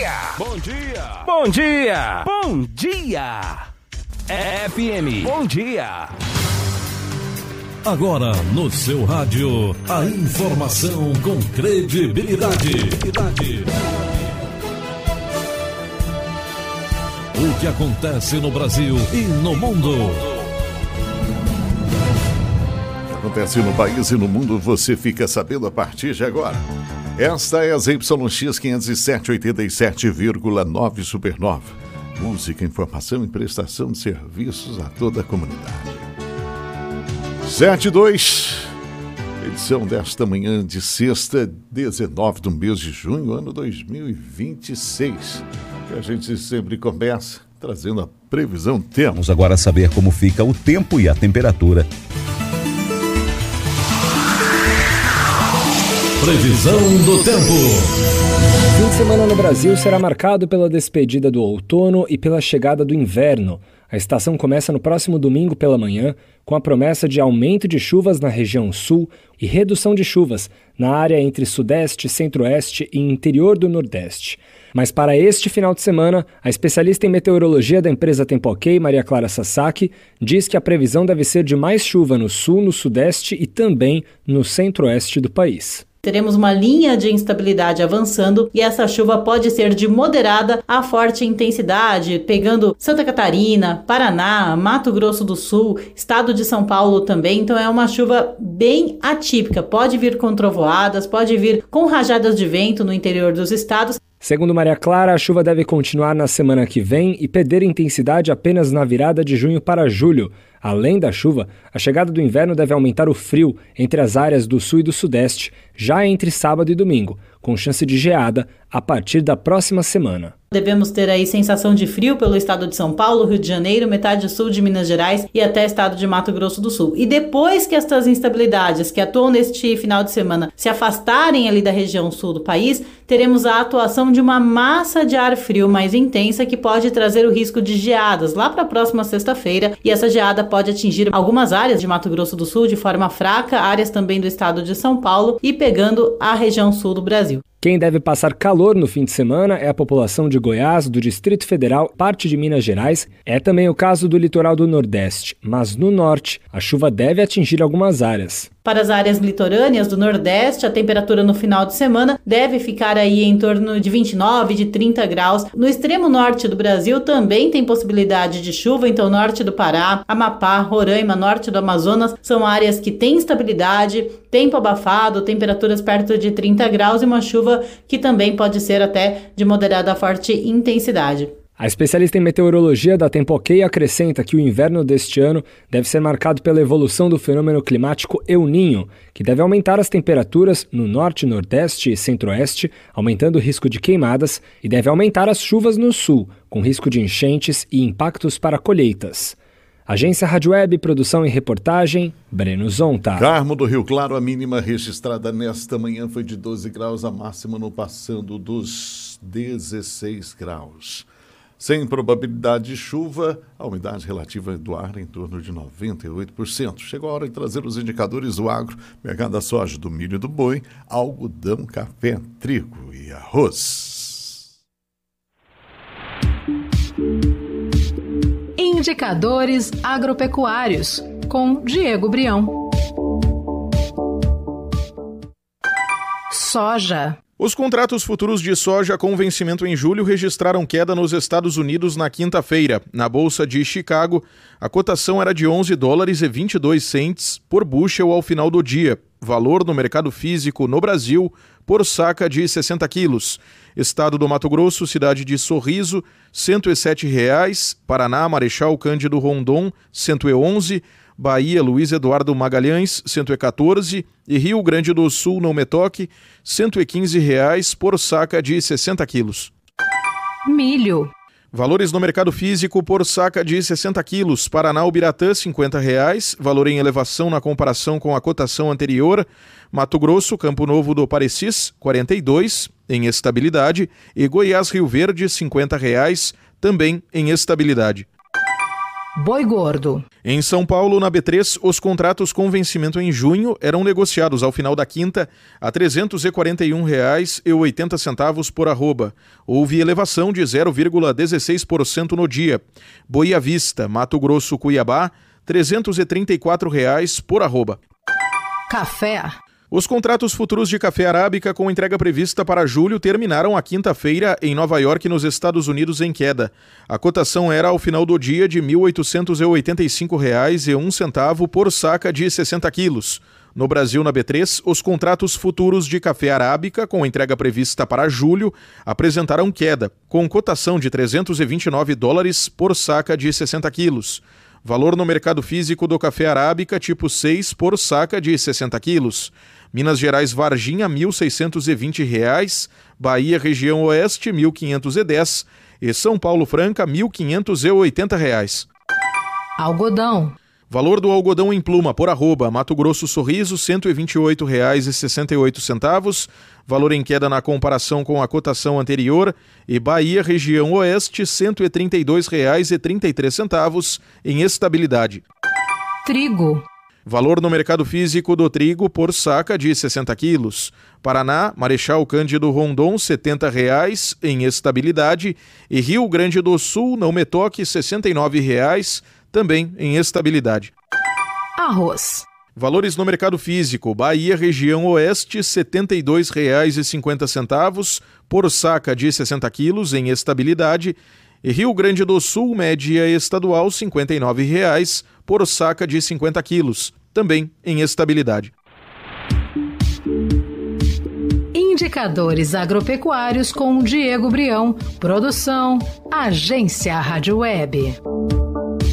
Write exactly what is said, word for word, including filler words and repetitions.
dia! Bom dia! Bom dia! Bom dia! F M, bom dia! Agora no seu rádio, a informação com credibilidade. O que acontece no Brasil e no mundo. O que acontece no país e no mundo você fica sabendo a partir de agora. Esta é a Z Y X quinhentos e sete, oitenta e sete vírgula nove Supernova. Música, informação e prestação de serviços a toda a comunidade. sete e dois, edição desta manhã de sexta, dezenove do mês de junho, ano dois mil e vinte e seis. E a gente sempre começa trazendo a previsão do tempo. Vamos agora saber como fica o tempo e a temperatura. Previsão do tempo. O fim de semana no Brasil será marcado pela despedida do outono e pela chegada do inverno. A estação começa no próximo domingo pela manhã, com a promessa de aumento de chuvas na região sul e redução de chuvas na área entre sudeste, centro-oeste e interior do nordeste. Mas para este final de semana, a especialista em meteorologia da empresa Tempo Ok, Maria Clara Sasaki, diz que a previsão deve ser de mais chuva no sul, no sudeste e também no centro-oeste do país. Teremos uma linha de instabilidade avançando e essa chuva pode ser de moderada a forte intensidade, pegando Santa Catarina, Paraná, Mato Grosso do Sul, estado de São Paulo também. Então é uma chuva bem atípica, pode vir com trovoadas, pode vir com rajadas de vento no interior dos estados. Segundo Maria Clara, a chuva deve continuar na semana que vem e perder intensidade apenas na virada de junho para julho. Além da chuva, a chegada do inverno deve aumentar o frio entre as áreas do sul e do sudeste, já entre sábado e domingo, com chance de geada a partir da próxima semana. Devemos ter aí sensação de frio pelo estado de São Paulo, Rio de Janeiro, metade sul de Minas Gerais e até estado de Mato Grosso do Sul. E depois que estas instabilidades que atuam neste final de semana se afastarem ali da região sul do país, teremos a atuação de uma massa de ar frio mais intensa que pode trazer o risco de geadas lá para a próxima sexta-feira. E essa geada pode atingir algumas áreas de Mato Grosso do Sul de forma fraca, áreas também do estado de São Paulo e pegando a região sul do Brasil. Quem deve passar calor no fim de semana é a população de Goiás, do Distrito Federal, parte de Minas Gerais. É também o caso do litoral do Nordeste, mas no Norte a chuva deve atingir algumas áreas. Para as áreas litorâneas do Nordeste, a temperatura no final de semana deve ficar aí em torno de vinte e nove, de trinta graus. No extremo norte do Brasil também tem possibilidade de chuva, então norte do Pará, Amapá, Roraima, norte do Amazonas, são áreas que têm estabilidade, tempo abafado, temperaturas perto de trinta graus e uma chuva que também pode ser até de moderada a forte intensidade. A especialista em meteorologia da Tempo Ok acrescenta que o inverno deste ano deve ser marcado pela evolução do fenômeno climático El Niño, que deve aumentar as temperaturas no norte, nordeste e centro-oeste, aumentando o risco de queimadas, e deve aumentar as chuvas no sul, com risco de enchentes e impactos para colheitas. Agência Rádio Web, produção e reportagem, Breno Zonta. Carmo do Rio Claro, a mínima registrada nesta manhã foi de doze graus, a máxima não passando dos dezesseis graus. Sem probabilidade de chuva, a umidade relativa do ar em torno de noventa e oito por cento. Chegou a hora de trazer os indicadores do agro, mercado da soja, do milho e do boi, algodão, café, trigo e arroz. Indicadores agropecuários, com Diego Brião. Soja. Os contratos futuros de soja com vencimento em julho registraram queda nos Estados Unidos na quinta-feira. Na Bolsa de Chicago, a cotação era de onze dólares e vinte e dois centes por bushel ao final do dia. Valor no mercado físico no Brasil por saca de sessenta quilos. Estado do Mato Grosso, cidade de Sorriso, cento e sete reais. Paraná, Marechal Cândido Rondon, cento e onze. Bahia, Luiz Eduardo Magalhães, cento e quatorze, e Rio Grande do Sul, no Metoque, cento e quinze reais por saca de sessenta quilos. Milho. Valores no mercado físico por saca de sessenta quilos. Paraná, Ubiratã, cinquenta reais, valor em elevação na comparação com a cotação anterior. Mato Grosso, Campo Novo do Parecis, quarenta e dois, em estabilidade. E Goiás, Rio Verde, cinquenta reais, também em estabilidade. Boi gordo. Em São Paulo, na B três, os contratos com vencimento em junho eram negociados ao final da quinta a trezentos e quarenta e um reais e oitenta centavos por arroba. Houve elevação de zero vírgula dezesseis por cento no dia. Boi à vista, Mato Grosso, Cuiabá, trezentos e trinta e quatro reais por arroba. Café. Os contratos futuros de café arábica com entrega prevista para julho terminaram a quinta-feira em Nova York, nos Estados Unidos, em queda. A cotação era, ao final do dia, de mil oitocentos e oitenta e cinco reais e um centavo por saca de sessenta quilos. No Brasil, na B três, os contratos futuros de café arábica com entrega prevista para julho apresentaram queda, com cotação de trezentos e vinte e nove dólares por saca de sessenta quilos. Valor no mercado físico do café arábica tipo seis por saca de sessenta quilos. Minas Gerais, Varginha, mil seiscentos e vinte reais, Bahia, região oeste, mil quinhentos e dez e São Paulo, Franca, mil quinhentos e oitenta reais. Algodão. Valor do algodão em pluma por arroba, Mato Grosso, Sorriso, cento e vinte e oito reais e sessenta e oito centavos, valor em queda na comparação com a cotação anterior, e Bahia, região oeste, cento e trinta e dois reais e trinta e três centavos em estabilidade. Trigo. Valor no mercado físico do trigo por saca de sessenta quilos. Paraná, Marechal Cândido Rondon, setenta reais em estabilidade. E Rio Grande do Sul, Não Me Toque, sessenta e nove reais, também em estabilidade. Arroz. Valores no mercado físico. Bahia, região oeste, setenta e dois reais e cinquenta centavos por saca de sessenta quilos em estabilidade. E Rio Grande do Sul, média estadual, cinquenta e nove reais por saca de cinquenta quilos, também em estabilidade. Indicadores agropecuários com Diego Brião. Produção, Agência Rádio Web.